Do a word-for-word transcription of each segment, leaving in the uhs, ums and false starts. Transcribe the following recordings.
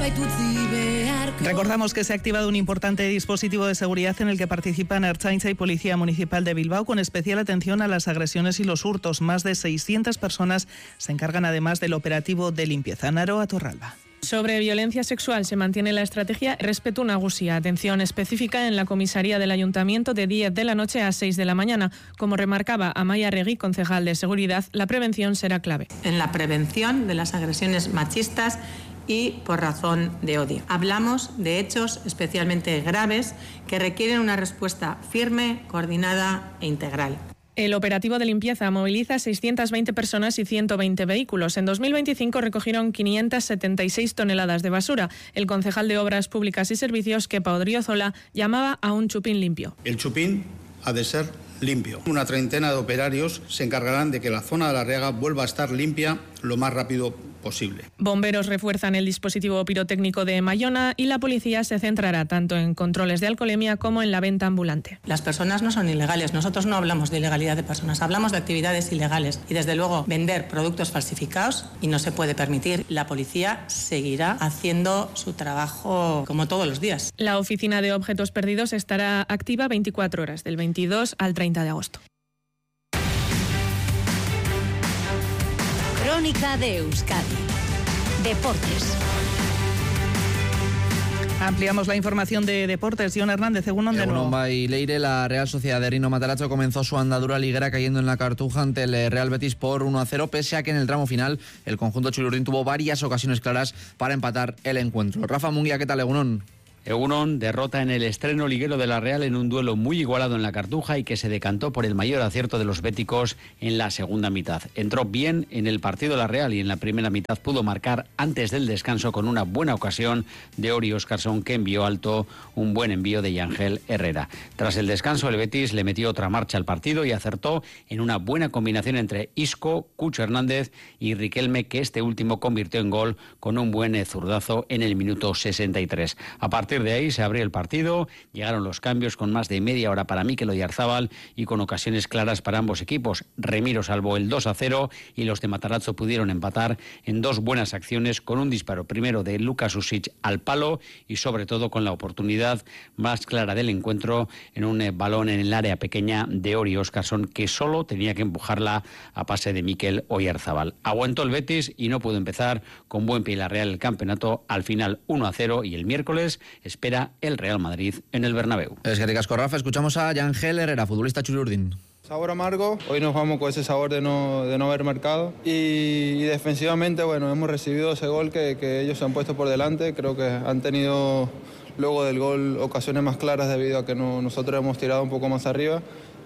Recordamos que se ha activado un importante dispositivo de seguridad en el que participan Ertzaintza y Policía Municipal de Bilbao, con especial atención a las agresiones y los hurtos. Más de seiscientas personas se encargan además del operativo de limpieza. Naroa Torralba. Sobre violencia sexual se mantiene la estrategia Respeto Nagusia, atención específica en la comisaría del Ayuntamiento de diez de la noche a seis de la mañana. Como remarcaba Amaia Regui, concejal de Seguridad, la prevención será clave. En la prevención de las agresiones machistas y por razón de odio. Hablamos de hechos especialmente graves que requieren una respuesta firme, coordinada e integral. El operativo de limpieza moviliza seiscientas veinte personas y ciento veinte vehículos. En dos mil veinticinco recogieron quinientas setenta y seis toneladas de basura. El concejal de Obras Públicas y Servicios, Kepa Odriozola, llamaba a un chupín limpio. El chupín ha de ser limpio. Una treintena de operarios se encargarán de que la zona de la Riaga vuelva a estar limpia lo más rápido posible. Bomberos refuerzan el dispositivo pirotécnico de Mayona y la policía se centrará tanto en controles de alcoholemia como en la venta ambulante. Las personas no son ilegales, nosotros no hablamos de ilegalidad de personas, hablamos de actividades ilegales y desde luego vender productos falsificados y no se puede permitir. La policía seguirá haciendo su trabajo como todos los días. La oficina de objetos perdidos estará activa veinticuatro horas, del veintidós al treinta de agosto. Crónica de Euskadi. Deportes. Ampliamos la información de deportes. John Hernández, Egunon de nuevo. Egunon y Leire, la Real Sociedad de Rino Matarazzo comenzó su andadura liguera cayendo en la Cartuja ante el Real Betis por uno a cero, pese a que en el tramo final el conjunto chilurdín tuvo varias ocasiones claras para empatar el encuentro. Rafa Munguía, ¿qué tal, Egunon? Egunon, derrota en el estreno liguero de la Real en un duelo muy igualado en la Cartuja y que se decantó por el mayor acierto de los béticos en la segunda mitad. Entró bien en el partido la Real y en la primera mitad pudo marcar antes del descanso con una buena ocasión de Ori Óscarson, que envió alto un buen envío de Yangel Herrera. Tras el descanso el Betis le metió otra marcha al partido y acertó en una buena combinación entre Isco, Cucho Hernández y Riquelme, que este último convirtió en gol con un buen zurdazo en el minuto sesenta y tres. Aparte A partir de ahí se abrió el partido, llegaron los cambios con más de media hora para Mikel Oyarzábal y con ocasiones claras para ambos equipos. Remiro salvó el dos a cero y los de Matarazzo pudieron empatar en dos buenas acciones con un disparo primero de Lukas Usic al palo y sobre todo con la oportunidad más clara del encuentro en un eh, balón en el área pequeña de Ori Óscarson, que solo tenía que empujarla a pase de Mikel Oyarzábal. Aguantó el Betis y no pudo empezar con buen pie la Real el campeonato, al final uno a cero, y el miércoles espera el Real Madrid en el Bernabéu. Es que ricasco, Rafa. Escuchamos a Yangel Herrera, futbolista chilurdín. Sabor amargo, hoy nos vamos con ese sabor de no, de no haber marcado y, y defensivamente, bueno, hemos recibido ese gol que, que ellos se han puesto por delante. Creo que han tenido luego del gol ocasiones más claras debido a que no, nosotros hemos tirado un poco más arriba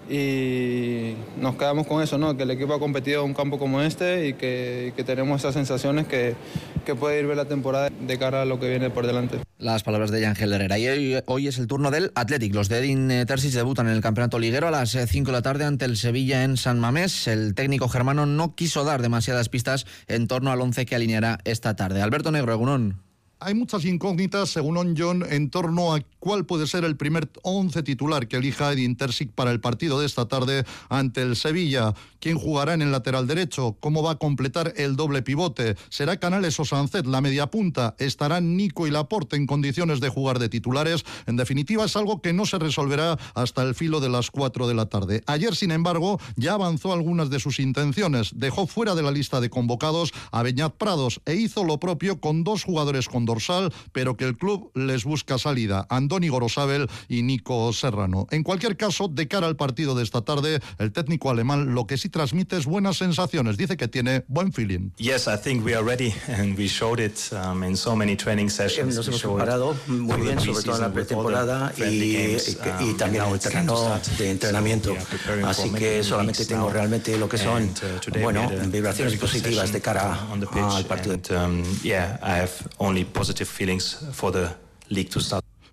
y nos quedamos con eso, ¿no? Que el equipo ha competido en un campo como este y que, que tenemos esas sensaciones que, que puede ir ver la temporada de cara a lo que viene por delante. Las palabras de Yangel Herrera. Y hoy, hoy es el turno del Athletic. Los de Edin Terzic debutan en el campeonato liguero a las cinco de la tarde ante el Sevilla en San Mamés. El técnico germano no quiso dar demasiadas pistas en torno al once que alineará esta tarde. Alberto Negro, Egunon. Hay muchas incógnitas, según John, en torno a cuál puede ser el primer once titular que elija Edin Terzic para el partido de esta tarde ante el Sevilla. ¿Quién jugará en el lateral derecho? ¿Cómo va a completar el doble pivote? ¿Será Canales o Sancet la media punta? ¿Estarán Nico y Laporte en condiciones de jugar de titulares? En definitiva, es algo que no se resolverá hasta el filo de las cuatro de la tarde. Ayer, sin embargo, ya avanzó algunas de sus intenciones. Dejó fuera de la lista de convocados a Beñat Prados e hizo lo propio con dos jugadores con dorsal, pero que el club les busca salida: Andoni Gorosabel y Nico Serrano. En cualquier caso, de cara al partido de esta tarde, el técnico alemán lo que sí transmite es buenas sensaciones. Dice que tiene buen feeling. Yes, I think we are ready and we showed it um, in so many training sessions. Nos hemos preparado muy bien, sobre todo en la pretemporada y, y, y también en el terreno de entrenamiento. Así que solamente tengo realmente lo que son, bueno, vibraciones positivas de cara al partido. Yeah, I have only positive feelings for the league to start.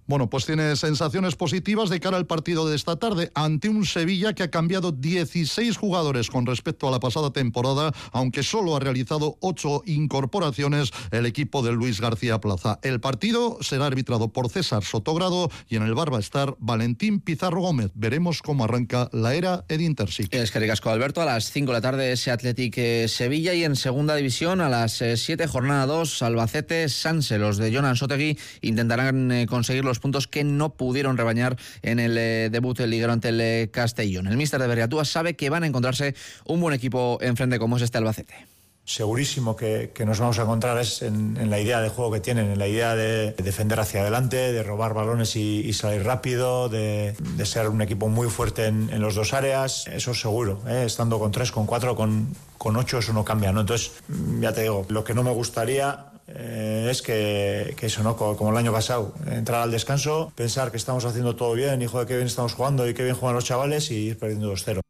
Bueno, pues tiene sensaciones positivas de cara al partido de esta tarde ante un Sevilla que ha cambiado dieciséis jugadores con respecto a la pasada temporada, aunque solo ha realizado ocho incorporaciones el equipo de Luis García Plaza. El partido será arbitrado por César Sotogrado y en el bar va a estar Valentín Pizarro Gómez. Veremos cómo arranca la era Edin Terzic. Es que ricasco, Alberto. A las cinco de la tarde ese Athletic eh, Sevilla, y en segunda división a las eh, siete, jornada dos, Albacete Sanse. Los de Jonan Sotegui intentarán eh, conseguir los puntos que no pudieron rebañar en el eh, debut del liguero ante el eh, Castellón. El míster de Berriatúa sabe que van a encontrarse un buen equipo enfrente como es este Albacete. Segurísimo que, que nos vamos a encontrar es en, en la idea de juego que tienen, en la idea de defender hacia adelante, de robar balones y, y salir rápido, de, de ser un equipo muy fuerte en, en los dos áreas. Eso seguro, ¿eh? Estando con tres, con cuatro, con, con ocho, eso no cambia, ¿no? Entonces, ya te digo, lo que no me gustaría Eh, es que, que eso, ¿no? Como, como el año pasado, entrar al descanso, pensar que estamos haciendo todo bien, hijo de qué bien estamos jugando y qué bien juegan los chavales, y ir perdiendo dos cero.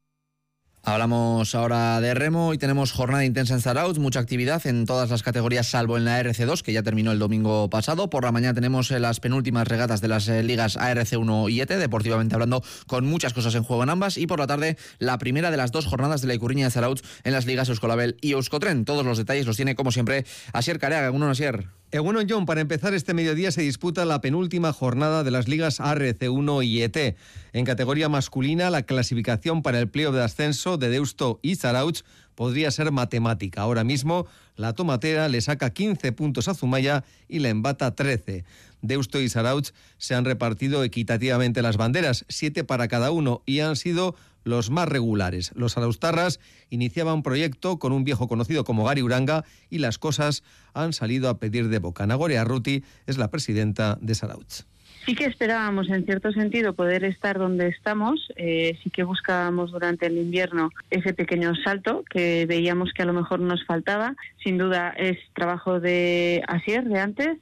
Hablamos ahora de remo y tenemos jornada intensa en Zarautz, mucha actividad en todas las categorías salvo en la A R C dos, que ya terminó el domingo pasado. Por la mañana tenemos las penúltimas regatas de las ligas A R C uno y E T, deportivamente hablando, con muchas cosas en juego en ambas, y por la tarde la primera de las dos jornadas de la Ikurriña de Zarautz en las ligas Euskolabel y Euskotren. Todos los detalles los tiene, como siempre, Asier Careaga. Egunon, Asier. Egunon, John. Para empezar, este mediodía se disputa la penúltima jornada de las ligas A R C uno y E T. En categoría masculina, la clasificación para el playoff de ascenso de Deusto y Zarautz podría ser matemática. Ahora mismo, la tomatera le saca quince puntos a Zumaya y la embata trece. Deusto y Zarautz se han repartido equitativamente las banderas, siete para cada uno, y han sido los más regulares. Los zarauztarras iniciaban un proyecto con un viejo conocido como Gari Uranga y las cosas han salido a pedir de boca. Nagore Arruti es la presidenta de Zarautz. Sí que esperábamos, en cierto sentido, poder estar donde estamos. Eh, sí que buscábamos durante el invierno ese pequeño salto que veíamos que a lo mejor nos faltaba. Sin duda es trabajo de Asier, de antes,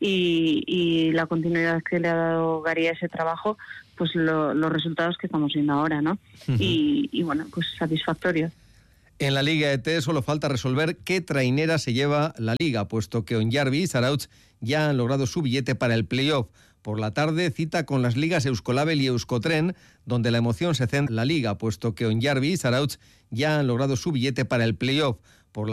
y, y la continuidad que le ha dado Gary a ese trabajo, pues lo, los resultados que estamos viendo ahora, ¿no? Uh-huh. Y, y bueno, pues satisfactorio. En la Liga E T solo falta resolver qué trainera se lleva la Liga, puesto que Onyarbi y Zarautz ya han logrado su billete para el playoff. Por la tarde, cita con las ligas Euskolabel y Euskotren, donde la emoción se centra en la Liga, puesto que Onyarbi y Zarautz ya han logrado su billete para el playoff.